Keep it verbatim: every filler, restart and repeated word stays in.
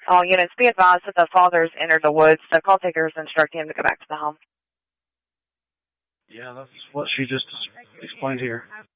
All units, be advised that the father's entered the woods. The call takers instruct him to go back to the home. Yeah, that's what she just explained here.